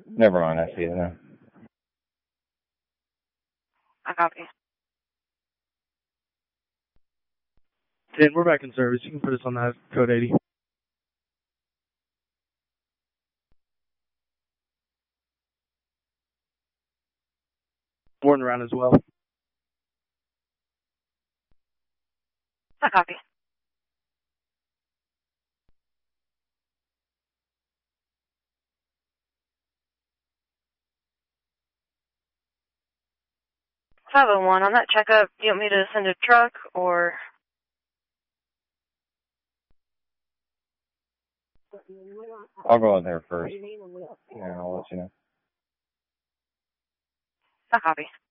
Never mind, I see it now. I copy. 10, we're back in service. You can put us on that code 80. Warden around as well. I copy. $501, on that checkup, do you want me to send a truck or? I'll go in there first. Yeah, I'll let you know. I copy.